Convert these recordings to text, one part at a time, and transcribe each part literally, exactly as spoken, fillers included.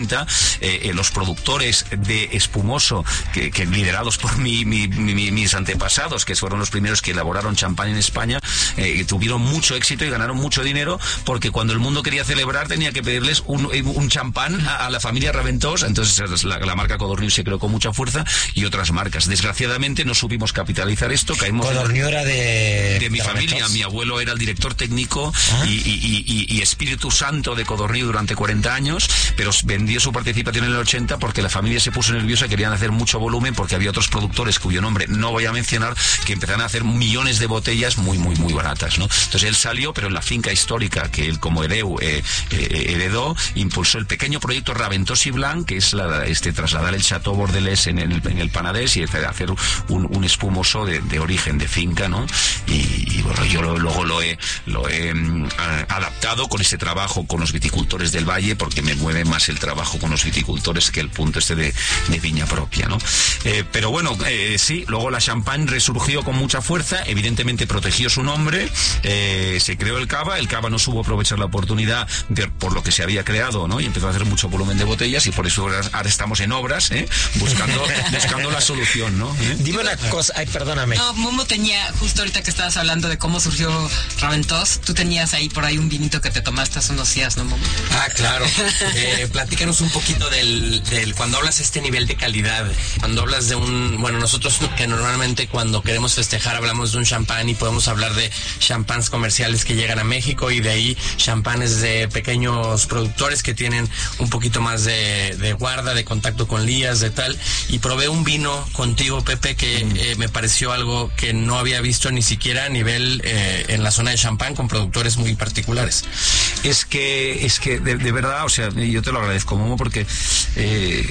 Eh, eh, los productores de espumoso que, que liderados por mi, mi, mi, mis antepasados, que fueron los primeros que elaboraron champán en España, eh, tuvieron mucho éxito y ganaron mucho dinero, porque cuando el mundo quería celebrar tenía que pedirles un, un champán a, a la familia Raventós. Entonces la, la marca Codorniu se creó con mucha fuerza, y otras marcas. Desgraciadamente no supimos capitalizar esto. Caímos Codorniu era de, de mi de familia. Raventós. Mi abuelo era el director técnico ¿Ah? y, y, y, y espíritu santo de Codorniu durante cuarenta años, pero vendió su participación en el ochenta porque la familia se puso nerviosa, querían hacer mucho volumen, porque había otros productores cuyo nombre no voy a mencionar, que empezaron a hacer millones de botellas muy, muy, muy baratas, ¿no? Entonces él salió, pero en la finca histórica que él como hereu eh, eh, heredó, impulsó el pequeño proyecto Raventós y Blanc, que es la, este trasladar el Chateau Bordelés en el, en el Panadés y hacer un, un espumoso de, de origen, de finca, ¿no? Y, y bueno, yo lo, luego lo he, lo he um, adaptado con ese trabajo con los viticultores del Valle, porque me mueve más el trabajo con los viticultores que el punto este de, de viña propia, ¿no? Eh, pero bueno, eh, sí, luego la Champagne resurgió con mucha fuerza, evidentemente protegió su nombre, eh, se creó el Cava, el Cava no supo aprovechar la oportunidad de, por lo que se había creado, ¿no? Y empezó a hacer mucho volumen de botellas, y por eso ahora, ahora estamos en obras, ¿eh? Buscando, buscando la solución, ¿no? ¿Eh? Dime una cosa, ay, perdóname. No, Momo tenía, justo ahorita que estabas hablando de cómo surgió Raventós, tú tenías ahí por ahí un vinito que te tomaste hace unos días, ¿no, Momo? Ah, claro. Eh, platícanos un poquito del, del, cuando hablas de este nivel de calidad, cuando hablas de un, bueno, nosotros que normalmente cuando queremos festejar hablamos de un champán, y podemos hablar de champáns comerciales que llegan a México, y de ahí champanes de pequeños productores que tienen un poquito más de, de guarda, de contacto con lías, de tal, y probé un vino contigo, Pepe, que mm. eh, me pareció algo que no había visto ni siquiera a nivel eh, en la zona de champán, con productores muy particulares. Es que, es que de, de verdad, o sea, yo te lo agradezco, Momo, porque eh,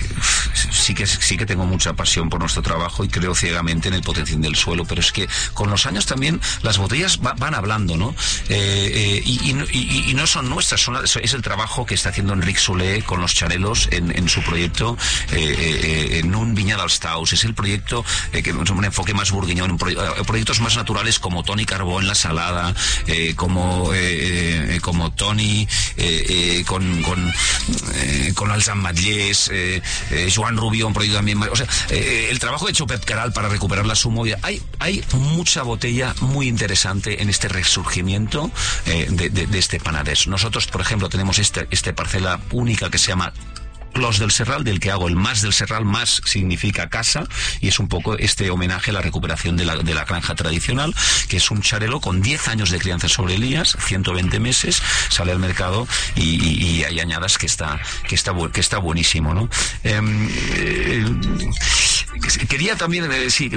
sí que sí que tengo mucha pasión por nuestro trabajo y creo ciegamente en el potencial del suelo, pero es que con los años también las botellas va, van hablando, ¿no? Eh, eh, y, y, y no son nuestras, son, es el trabajo que está haciendo Enric Soler con los Charelos en, en su proyecto eh, eh, en un viñedo als Taus. Es el proyecto eh, que es un enfoque más burguiñón, proye proyectos más naturales como Toni Carbó en la salada, eh, como eh, eh, como Toni eh, eh, con con, eh, con els ametllers, eh, eh, Joan Rubió, un proyecto también, o sea, eh, el trabajo de Chopet Caral para recuperar la Sumovia. Hay, hay mucha botella muy interesante en este resurgimiento eh, de, de, de este Panadés. Nosotros, por ejemplo, tenemos este, este parcela única que se llama Clos del Serral, del que hago el Mas del Serral. Mas significa casa, y es un poco este homenaje a la recuperación de la, de la granja tradicional, que es un charelo con diez años de crianza sobre Elías, ciento veinte meses, sale al mercado y, y, y hay añadas que está, que está, que está buenísimo, ¿no? Eh, eh, quería también, eh, sí,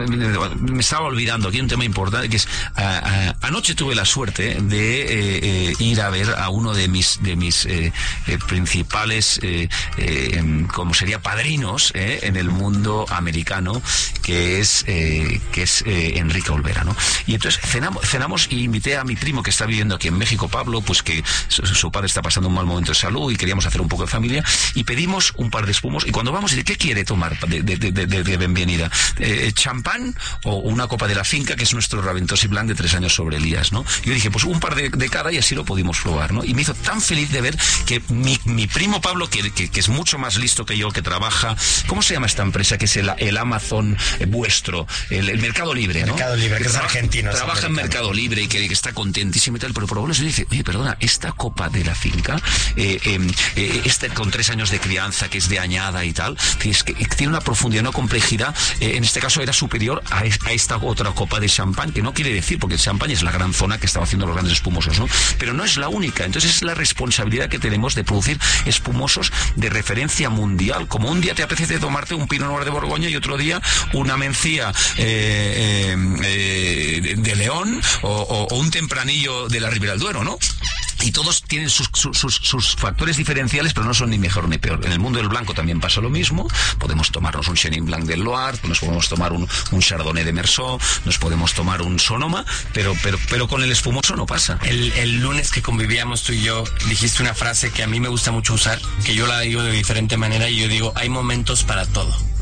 me estaba olvidando, aquí hay un tema importante, que es, a, a, anoche tuve la suerte de eh, eh, ir a ver a uno de mis, de mis eh, eh, principales eh, Eh, como sería padrinos eh, en el mundo americano, que es eh, que es eh, Enrique Olvera, ¿no? Y entonces cenamos, cenamos y invité a mi primo que está viviendo aquí en México, Pablo, pues que su, su padre está pasando un mal momento de salud y queríamos hacer un poco de familia, y pedimos un par de espumos, y cuando vamos, ¿qué quiere tomar de, de, de, de, de bienvenida? Eh, ¿Champán o una copa de la finca, que es nuestro Raventós y Blanc de tres años sobre Elías, ¿no? Y yo dije, pues un par de, de cada, y así lo pudimos probar, ¿no? Y me hizo tan feliz de ver que mi, mi primo Pablo, que, que que es mucho más listo que yo, que trabaja, ¿cómo se llama esta empresa? Que es el, el Amazon eh, vuestro, el, el Mercado Libre, ¿no? Mercado Libre, que, que es trabaja, argentino. Trabaja es en Mercado Libre y que, que está contentísimo y tal, pero por lo menos me dice, oye, perdona, esta copa de la finca, eh, eh, eh, esta con tres años de crianza, que es de añada y tal, es que tiene una profundidad, una complejidad, eh, en este caso era superior a, es, a esta otra copa de champán, que no quiere decir, porque el champán es la gran zona que estaba haciendo los grandes espumosos, ¿no? Pero no es la única. Entonces es la responsabilidad que tenemos de producir espumosos de referencia mundial. Como un día te apetece tomarte un Pinot Noir de Borgoña y otro día una Mencía eh, eh, eh, de León o, o, o un Tempranillo de la Ribera del Duero, ¿no? Y todos tienen sus, sus, sus factores diferenciales, pero no son ni mejor ni peor. En el mundo del blanco también pasa lo mismo. Podemos tomarnos un Chenin Blanc del Loire, nos podemos tomar un, un Chardonnay de Meursault, nos podemos tomar un Sonoma, pero, pero, pero con el espumoso no pasa. El, el lunes que convivíamos tú y yo, dijiste una frase que a mí me gusta mucho usar, que yo la digo de diferente manera, y yo digo, hay momentos para todo.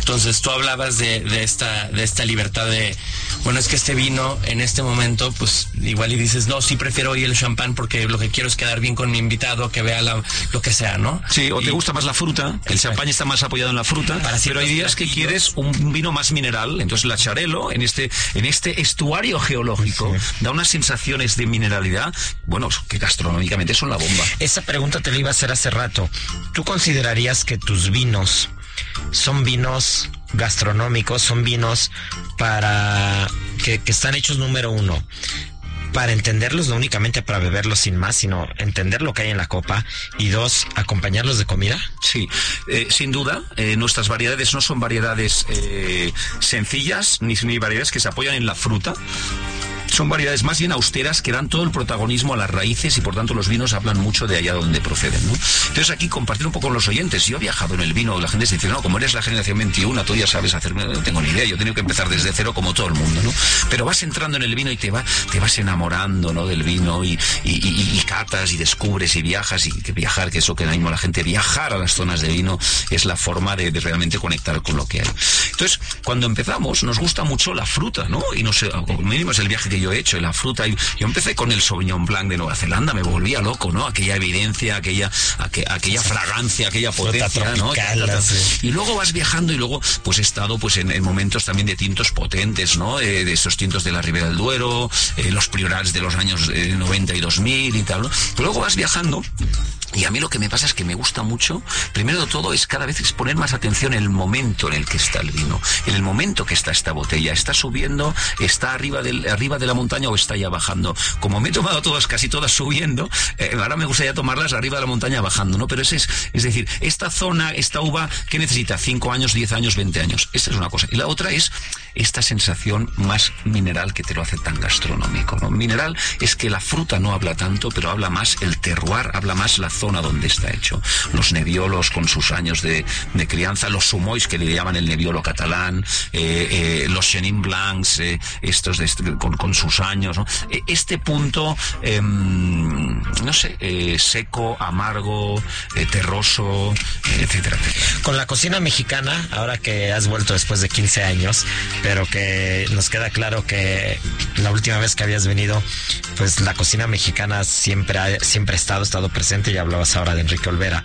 Entonces tú hablabas de, de esta de esta libertad de, bueno, es que este vino en este momento, pues igual y dices, no, sí prefiero hoy el champán porque lo que quiero es quedar bien con mi invitado, que vea la, lo que sea, ¿no? Sí, o y, te gusta más la fruta, el champán está más apoyado en la fruta, Para pero hay días que quieres un vino más mineral, entonces la Xarel·lo, en este, en este estuario geológico, sí, da unas sensaciones de mineralidad, bueno, que gastronómicamente son la bomba. Esa pregunta te la iba a hacer hace rato. ¿Tú considerarías que tus vinos son vinos gastronómicos, son vinos para que, que están hechos, número uno, para entenderlos, no únicamente para beberlos sin más, sino entender lo que hay en la copa, y dos, acompañarlos de comida? Sí, eh, sin duda, eh, nuestras variedades no son variedades eh, sencillas, ni, ni variedades que se apoyan en la fruta. Son variedades más bien austeras que dan todo el protagonismo a las raíces y por tanto los vinos hablan mucho de allá donde proceden, ¿no? Entonces aquí compartir un poco con los oyentes. Yo he viajado en el vino, la gente se dice, no, como eres la generación veintiuno, tú ya sabes hacer, no tengo ni idea, yo he tenido que empezar desde cero como todo el mundo, ¿no? Pero vas entrando en el vino y te, va, te vas enamorando, ¿no?, del vino y, y, y, y catas y descubres y viajas, y que viajar, que es lo que animo a la gente, viajar a las zonas de vino es la forma de, de realmente conectar con lo que hay. Entonces, cuando empezamos, nos gusta mucho la fruta, ¿no? Y no sé, mínimo es el viaje que yo he hecho, la fruta. Yo empecé con el Sauvignon Blanc de Nueva Zelanda, me volvía loco, ¿no? Aquella evidencia, aquella, aqu aquella fragancia, aquella potencia, ¿no? Sí. Y luego vas viajando y luego, pues he estado, pues en, en momentos también de tintos potentes, ¿no? Eh, de esos tintos de la Ribera del Duero, eh, los Priorats de los años eh, noventa y dos mil y tal, ¿no? Pero luego vas viajando. Y a mí lo que me pasa es que me gusta mucho, primero de todo, es cada vez es poner más atención en el momento en el que está el vino, en el momento que está esta botella. ¿Está subiendo, está arriba, del, arriba de la montaña o está ya bajando? Como me he tomado todas, casi todas subiendo, eh, ahora me gustaría tomarlas arriba de la montaña bajando, ¿no? Pero ese es, es decir, esta zona, esta uva, ¿qué necesita? cinco años, diez años, veinte años. Esta es una cosa. Y la otra es esta sensación más mineral que te lo hace tan gastronómico, ¿no? Mineral es que la fruta no habla tanto, pero habla más el terroir, habla más la zona donde está hecho. Los Nebbiolos con sus años de, de crianza, los Sumois que le llaman el Nebbiolo catalán, eh, eh, los Chenin Blancs, eh, estos de, con, con sus años, ¿no? Este punto, eh, no sé, eh, seco, amargo, eh, terroso, eh, etcétera, etcétera. Con la cocina mexicana, ahora que has vuelto después de quince años, pero que nos queda claro que la última vez que habías venido, pues la cocina mexicana siempre ha, siempre ha estado, estado presente, y hablabas ahora de Enrique Olvera.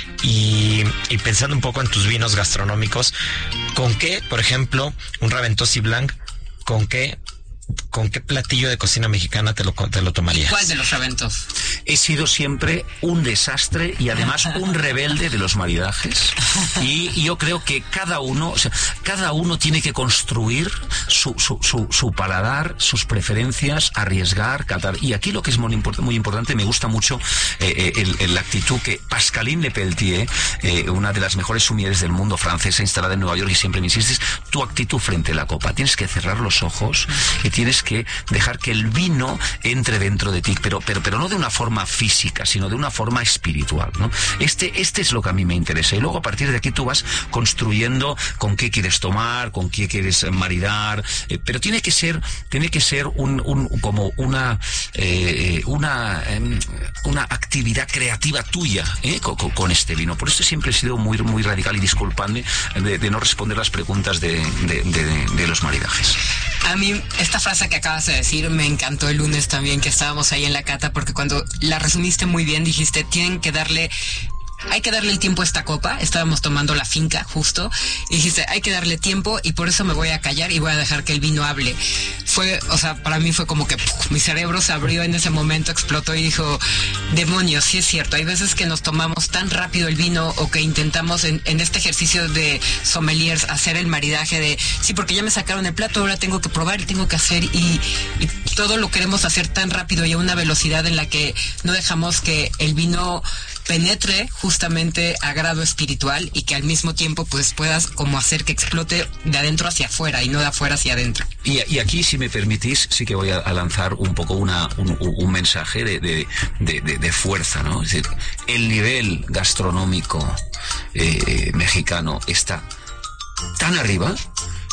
Y, y pensando un poco en tus vinos gastronómicos, ¿con qué, por ejemplo, un Raventós y Blanc, con qué ¿con qué platillo de cocina mexicana te lo, te lo tomarías? ¿Cuál de los Raventós? He sido siempre un desastre y además un rebelde de los maridajes. Y, y yo creo que cada uno, o sea, cada uno tiene que construir su, su, su, su paladar, sus preferencias, arriesgar, catar. Y aquí lo que es muy, import muy importante, me gusta mucho eh, el, el, la actitud que Pascaline Lepelletier, eh, una de las mejores sommeliers del mundo, francesa, instalada en Nueva York, y siempre me insistes, tu actitud frente a la copa. Tienes que cerrar los ojos y tienes que dejar que el vino entre dentro de ti, pero, pero, pero no de una forma física, sino de una forma espiritual, ¿no? Este, este es lo que a mí me interesa. Y luego a partir de aquí tú vas construyendo con qué quieres tomar, con qué quieres maridar, eh, pero tiene que ser, tiene que ser un, un como una, eh, una, eh, una actividad creativa tuya, ¿eh? con, con este vino. Por eso siempre he sido muy, muy radical, y disculpadme de, de no responder las preguntas de, de, de, de los maridajes. A mí esta frase que acabas de decir me encantó el lunes también, que estábamos ahí en la cata, porque cuando la resumiste muy bien dijiste, tienen que darle... hay que darle el tiempo a esta copa. Estábamos tomando la finca justo y dijiste, hay que darle tiempo, y por eso me voy a callar y voy a dejar que el vino hable. Fue, o sea, para mí fue como que ¡puf! Mi cerebro se abrió en ese momento, explotó y dijo, demonios, sí es cierto, hay veces que nos tomamos tan rápido el vino, o que intentamos en, en este ejercicio de sommeliers hacer el maridaje de, sí, porque ya me sacaron el plato, ahora tengo que probar y tengo que hacer, y, y todo lo queremos hacer tan rápido y a una velocidad en la que no dejamos que el vino penetre justamente a grado espiritual, y que al mismo tiempo pues puedas como hacer que explote de adentro hacia afuera y no de afuera hacia adentro. Y, y aquí, si me permitís, sí que voy a, a lanzar un poco una, un, un mensaje de, de, de, de, de fuerza, ¿no? Es decir, el nivel gastronómico eh, mexicano está tan arriba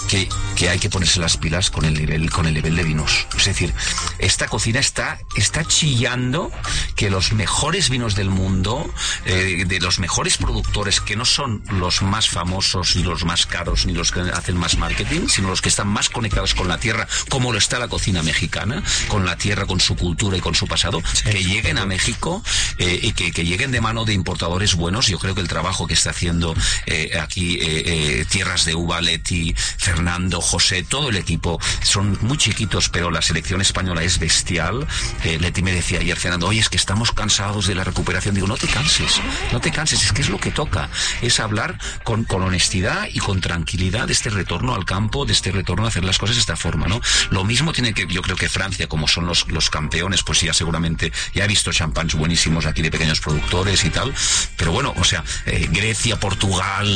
que, que hay que ponerse las pilas con el nivel, con el nivel de vinos. Es decir, esta cocina está, está chillando que los mejores vinos del mundo, eh, de los mejores productores, que no son los más famosos, ni los más caros, ni los que hacen más marketing, sino los que están más conectados con la tierra, como lo está la cocina mexicana, con la tierra, con su cultura y con su pasado, sí, que lleguen a México eh, y que, que lleguen de mano de importadores buenos. Yo creo que el trabajo que está haciendo eh, aquí eh, eh, Tierras de Uva, Leti, Fernando, José, todo el equipo, son muy chiquitos, pero la selección española es bestial. Eh, Leti me decía ayer cenando, oye, es que estamos cansados de la recuperación. Digo, no te canses, no te canses, es que es lo que toca, es hablar con, con honestidad y con tranquilidad de este retorno al campo, de este retorno a hacer las cosas de esta forma, ¿no? Lo mismo tiene que, yo creo que Francia, como son los, los campeones, pues ya seguramente, ya he visto champans buenísimos aquí de pequeños productores y tal, pero bueno, o sea, eh, Grecia, Portugal,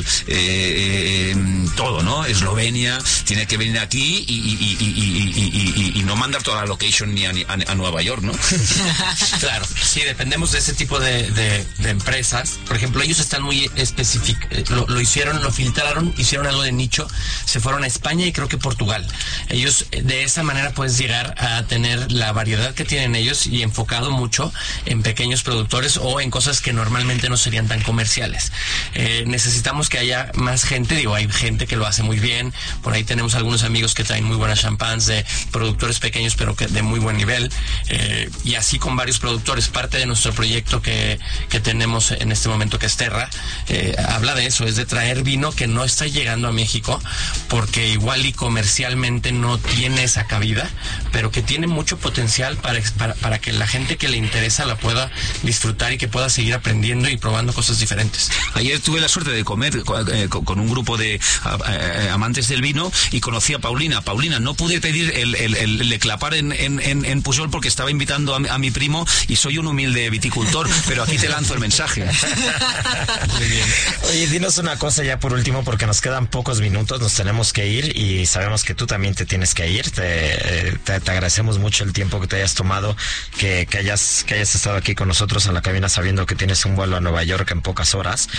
eh, eh, todo, ¿no? Eslovenia, tiene que venir aquí y, y, y, y, y, y, y no mandar toda la location ni a, a, a Nueva York, ¿no? Claro, sí, dependemos de ese tipo de, de, de empresas. Por ejemplo, ellos están muy específicos, lo, lo hicieron, lo filtraron, hicieron algo de nicho, se fueron a España y creo que Portugal. Ellos, de esa manera puedes llegar a tener la variedad que tienen ellos y enfocado mucho en pequeños productores o en cosas que normalmente no serían tan comerciales. Eh, necesitamos que haya más gente, digo, hay gente que lo hace muy bien, por ahí tenemos algunos amigos que traen muy buenas champans de productores pequeños pero que de muy buen nivel, eh, y así con varios productores. Parte de nuestro proyecto que, que tenemos en este momento, que es Terra, eh, habla de eso, es de traer vino que no está llegando a México porque igual y comercialmente no tiene esa cabida, pero que tiene mucho potencial para, para, para que la gente que le interesa la pueda disfrutar y que pueda seguir aprendiendo y probando cosas diferentes. Ayer tuve la suerte de comer eh, con un grupo de eh, amantes del vino y conocí a Paulina. Paulina, no pude pedir el, el, el, el eclapar en, en, en Pujol porque estaba invitando a mi, a mi primo y soy un humilde viticultor, pero aquí te lanzo el mensaje. Muy bien. Oye, dinos una cosa ya por último, porque nos quedan pocos minutos, nos tenemos que ir y sabemos que tú también te tienes que ir. Te, te, te agradecemos mucho el tiempo que te hayas tomado, que, que hayas que hayas estado aquí con nosotros en la cabina sabiendo que tienes un vuelo a Nueva York en pocas horas.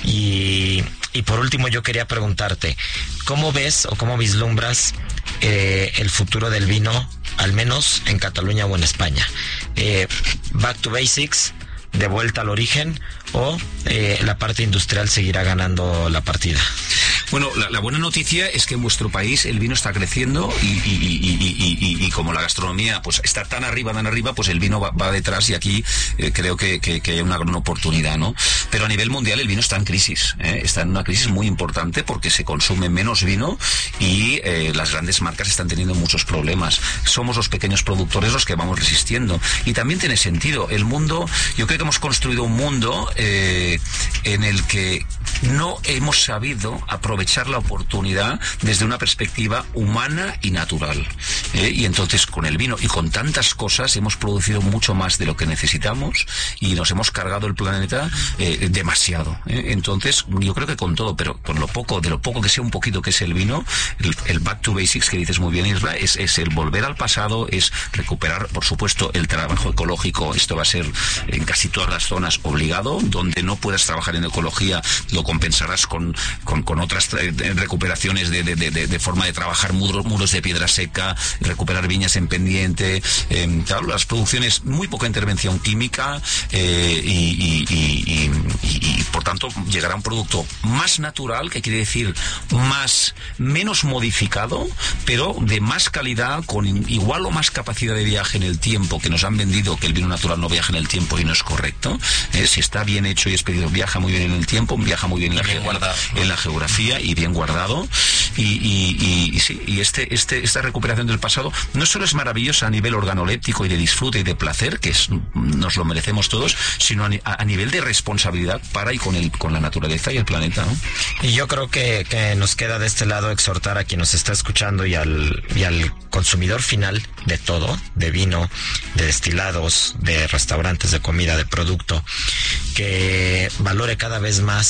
Y, y por último yo quería preguntarte, ¿cómo ves o cómo vislumbras eh, el futuro del vino, al menos en Cataluña o en España? Eh, back to basics, de vuelta al origen, o eh, la parte industrial seguirá ganando la partida. Bueno, la, la buena noticia es que en vuestro país el vino está creciendo y, y, y, y, y, y como la gastronomía pues está tan arriba, tan arriba, pues el vino va, va detrás y aquí eh, creo que, que, que hay una gran oportunidad, ¿no? Pero a nivel mundial el vino está en crisis, ¿eh? Está en una crisis muy importante porque se consume menos vino y eh, las grandes marcas están teniendo muchos problemas. Somos los pequeños productores los que vamos resistiendo. Y también tiene sentido. El mundo, yo creo que hemos construido un mundo eh, en el que no hemos sabido aprovechar la oportunidad desde una perspectiva humana y natural. ¿eh? Y entonces con el vino y con tantas cosas hemos producido mucho más de lo que necesitamos y nos hemos cargado el planeta eh, demasiado. ¿eh? Entonces yo creo que con todo, pero con lo poco, de lo poco que sea un poquito que es el vino, el, el back to basics que dices muy bien, Isra, es, es el volver al pasado, es recuperar, por supuesto, el trabajo ecológico. Esto va a ser en casi todas las zonas obligado. Donde no puedas trabajar en ecología lo compensarás con, con, con otras eh, recuperaciones de, de, de, de forma de trabajar muros, muros de piedra seca, recuperar viñas en pendiente, eh, claro, las producciones, muy poca intervención química eh, y, y, y, y, y por tanto llegará un producto más natural, que quiere decir más, menos modificado, pero de más calidad, con igual o más capacidad de viaje en el tiempo, que nos han vendido que el vino natural no viaja en el tiempo y no es correcto. Eh, si está bien hecho y expedido, viaja muy bien en el tiempo, viaja muy bien en, la, bien ge guardado, ¿no? en la geografía y bien guardado. Y, y, y, y sí, y este, este, esta recuperación del pasado no solo es maravillosa a nivel organoléptico y de disfrute y de placer, que es, nos lo merecemos todos, sino a, a nivel de responsabilidad para y con, el, con la naturaleza y el planeta, ¿no? Y yo creo que, que nos queda de este lado exhortar a quien nos está escuchando y al, y al consumidor final de todo, de vino, de destilados, de restaurantes, de comida, de producto, que valore cada vez más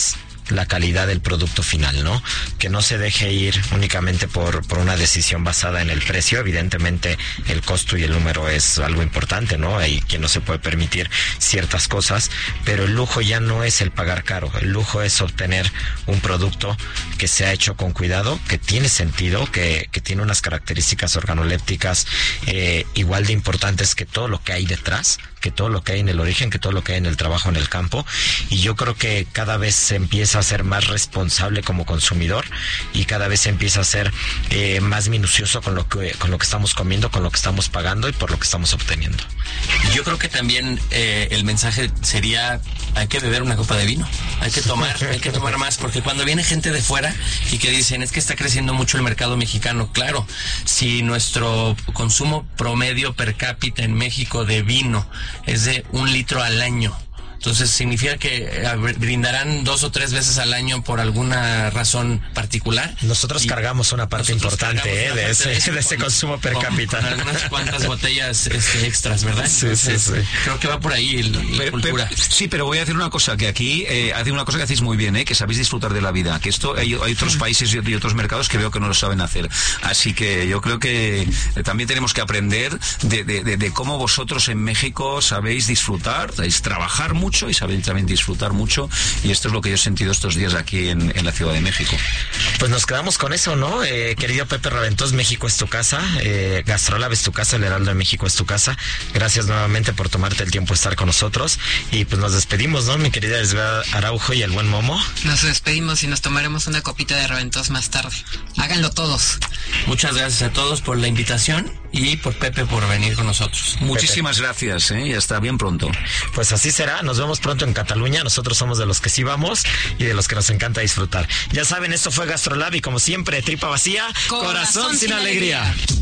la calidad del producto final, ¿no? Que no se deje ir únicamente por, por una decisión basada en el precio. Evidentemente el costo y el número es algo importante, ¿no? Hay quien no se puede permitir ciertas cosas, pero el lujo ya no es el pagar caro. El lujo es obtener un producto que se ha hecho con cuidado, que tiene sentido, que, que tiene unas características organolépticas eh, igual de importantes que todo lo que hay detrás, que todo lo que hay en el origen, que todo lo que hay en el trabajo en el campo. Y yo creo que cada vez se empieza a ser más responsable como consumidor y cada vez se empieza a ser eh, más minucioso con lo que con lo que estamos comiendo, con lo que estamos pagando y por lo que estamos obteniendo. Yo creo que también eh, el mensaje sería: hay que beber una copa de vino, hay que tomar, hay que tomar más, porque cuando viene gente de fuera y que dicen es que está creciendo mucho el mercado mexicano, claro, si nuestro consumo promedio per cápita en México de vino es de un litro al año, entonces significa que brindarán dos o tres veces al año por alguna razón particular. Nosotros cargamos una parte importante eh, de, ese, de, de ese con, consumo per cápita. Con, con algunas cuantas botellas este, extras, ¿verdad? Sí, Entonces, sí, sí. Creo que va por ahí el, la pero, cultura. Pero, sí, pero voy a decir una cosa, que aquí eh, hace una cosa que hacéis muy bien, eh, que sabéis disfrutar de la vida, que esto hay, hay otros países y, y otros mercados que veo que no lo saben hacer. Así que yo creo que eh, también tenemos que aprender de, de, de, de cómo vosotros en México sabéis disfrutar, sabéis trabajar mucho y sabéis también disfrutar mucho, y esto es lo que yo he sentido estos días aquí en, en la Ciudad de México. Pues nos quedamos con eso, ¿no? Eh, querido Pepe Raventós, México es tu casa, eh, Gastrolab es tu casa, el Heraldo de México es tu casa. Gracias nuevamente por tomarte el tiempo de estar con nosotros y pues nos despedimos, ¿no? Mi querida Elizabeth Araujo y el buen Momo. Nos despedimos y nos tomaremos una copita de Raventós más tarde. Háganlo todos. Muchas gracias a todos por la invitación y por Pepe por venir con nosotros. Muchísimas Pepe. gracias, ¿eh? Y hasta bien pronto. Pues así será, nos vemos pronto en Cataluña. Nosotros somos de los que sí vamos y de los que nos encanta disfrutar. Ya saben, esto fue Gastrolab y como siempre, tripa vacía, corazón, corazón sin alegría. alegría.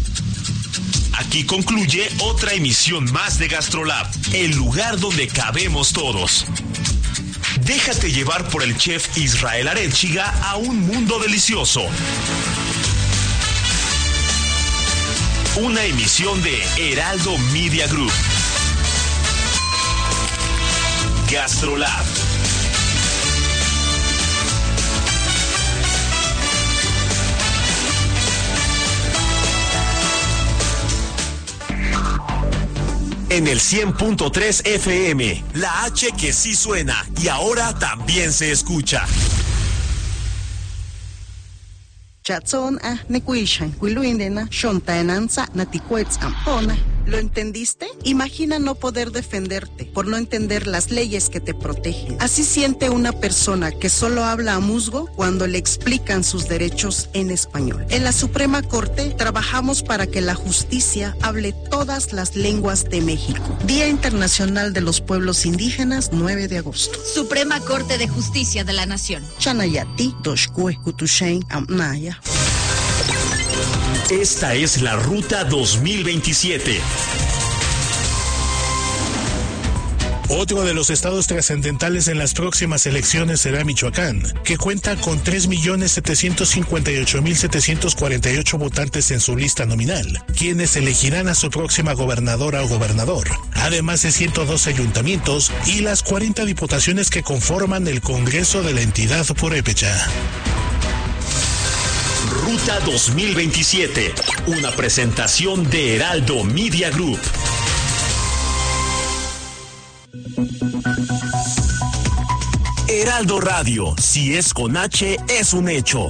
Aquí concluye otra emisión más de Gastrolab, el lugar donde cabemos todos. Déjate llevar por el chef Israel Arechiga a un mundo delicioso. Una emisión de Heraldo Media Group. Gastrolab. En el cien punto tres F M, la H que sí suena y ahora también se escucha. Chatson a nekuishan kuiluindena shontaenanza natikuets ampona. ¿Lo entendiste? Imagina no poder defenderte por no entender las leyes que te protegen. Así siente una persona que solo habla a musgo cuando le explican sus derechos en español. En la Suprema Corte trabajamos para que la justicia hable todas las lenguas de México. Día Internacional de los Pueblos Indígenas, nueve de agosto. Suprema Corte de Justicia de la Nación. Chanayati, Toshkue, Kutushain, Amnaya. Esta es la Ruta dos mil veintisiete. Otro de los estados trascendentales en las próximas elecciones será Michoacán, que cuenta con tres millones setecientos cincuenta y ocho mil setecientos cuarenta y ocho votantes en su lista nominal, quienes elegirán a su próxima gobernadora o gobernador, además de ciento doce ayuntamientos y las cuarenta diputaciones que conforman el Congreso de la entidad purépecha. Ruta dos mil veintisiete, una presentación de Heraldo Media Group. Heraldo Radio, si es con H, es un hecho.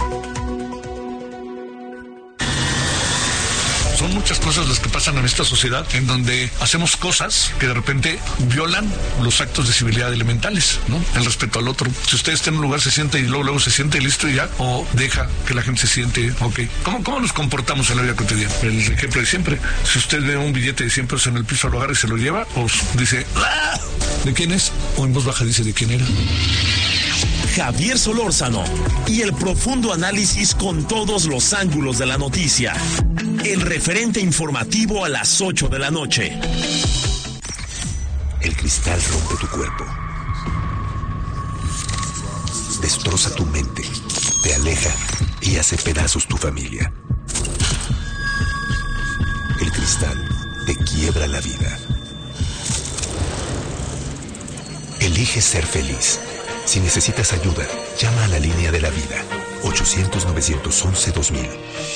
Son muchas cosas las que pasan en esta sociedad en donde hacemos cosas que de repente violan los actos de civilidad elementales, ¿no? El respeto al otro. Si usted está en un lugar, se siente y luego, luego se siente y listo y ya, o deja que la gente se siente, ok. ¿Cómo, cómo nos comportamos en la vida cotidiana? El ejemplo de siempre. Si usted ve un billete de cien pesos en el piso, lo agarra y se lo lleva, o dice, ¡ah! ¿De quién es? O en voz baja dice, ¿de quién era? Javier Solórzano y el profundo análisis con todos los ángulos de la noticia. El referente informativo a las ocho de la noche. El cristal rompe tu cuerpo. Destroza tu mente, te aleja y hace pedazos tu familia. El cristal te quiebra la vida. Elige ser feliz. Si necesitas ayuda, llama a la línea de la vida. ochocientos, novecientos once, dos mil.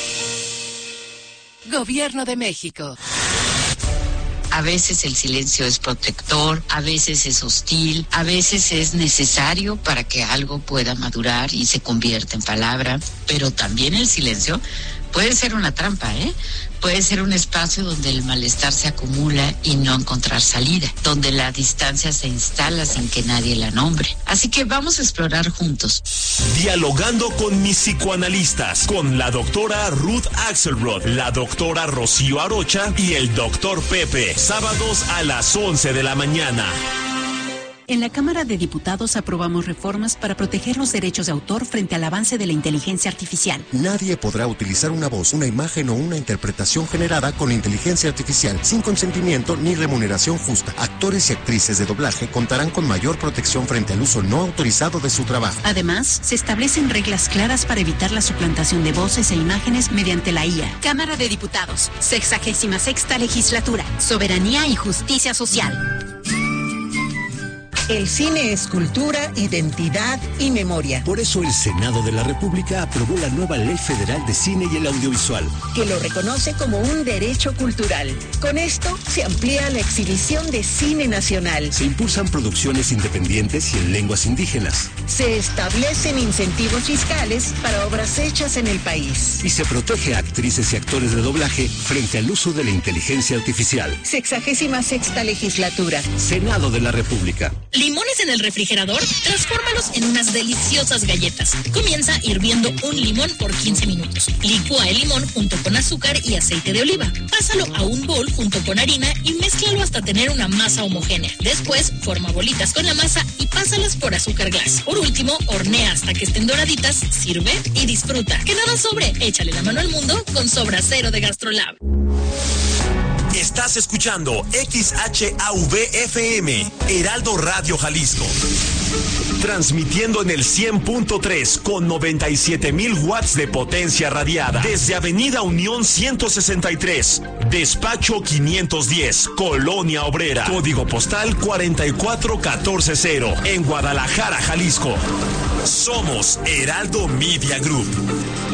Gobierno de México. A veces el silencio es protector, a veces es hostil, a veces es necesario para que algo pueda madurar y se convierta en palabra, pero también el silencio puede ser una trampa, ¿eh? Puede ser un espacio donde el malestar se acumula y no encontrar salida, donde la distancia se instala sin que nadie la nombre. Así que vamos a explorar juntos. Dialogando con mis psicoanalistas, con la doctora Ruth Axelrod, la doctora Rocío Arocha y el doctor Pepe, sábados a las once de la mañana. En la Cámara de Diputados aprobamos reformas para proteger los derechos de autor frente al avance de la inteligencia artificial. Nadie podrá utilizar una voz, una imagen o una interpretación generada con inteligencia artificial sin consentimiento ni remuneración justa. Actores y actrices de doblaje contarán con mayor protección frente al uso no autorizado de su trabajo. Además, se establecen reglas claras para evitar la suplantación de voces e imágenes mediante la I A. Cámara de Diputados, sexagésima sexta legislatura, soberanía y justicia social. El cine es cultura, identidad y memoria. Por eso el Senado de la República aprobó la nueva Ley Federal de Cine y el Audiovisual, que lo reconoce como un derecho cultural. Con esto se amplía la exhibición de cine nacional. Se impulsan producciones independientes y en lenguas indígenas. Se establecen incentivos fiscales para obras hechas en el país. Y se protege a actrices y actores de doblaje frente al uso de la inteligencia artificial. Sexagésima sexta legislatura. Senado de la República. ¿Limones en el refrigerador? Transfórmalos en unas deliciosas galletas. Comienza hirviendo un limón por quince minutos. Licúa el limón junto con azúcar y aceite de oliva. Pásalo a un bol junto con harina y mézclalo hasta tener una masa homogénea. Después, forma bolitas con la masa y pásalas por azúcar glass. Por último, hornea hasta que estén doraditas, sirve y disfruta. Que nada sobre, échale la mano al mundo con Sobra Cero de GastroLab. Estás escuchando X H A V F M, Heraldo Radio Jalisco. Transmitiendo en el cien punto tres con noventa y siete mil watts de potencia radiada. Desde Avenida Unión ciento sesenta y tres, Despacho quinientos diez, Colonia Obrera. Código postal cuarenta y cuatro catorce cero, en Guadalajara, Jalisco. Somos Heraldo Media Group.